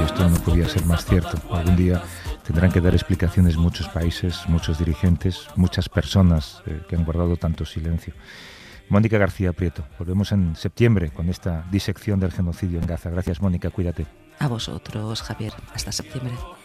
esto no podía ser más cierto. Algún día tendrán que dar explicaciones muchos países, muchos dirigentes, muchas personas que han guardado tanto silencio. Mónica García Prieto, volvemos en septiembre con esta disección del genocidio en Gaza. Gracias, Mónica, cuídate. A vosotros, Javier. Hasta septiembre.